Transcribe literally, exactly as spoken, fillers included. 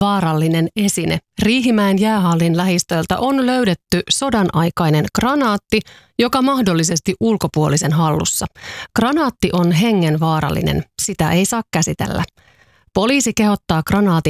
vaarallinen esine. Riihimäen jäähallin lähistöltä on löydetty sodan aikainen granaatti, joka mahdollisesti ulkopuolisen hallussa. Granaatti on hengenvaarallinen, sitä ei saa käsitellä. Poliisi kehottaa granaatin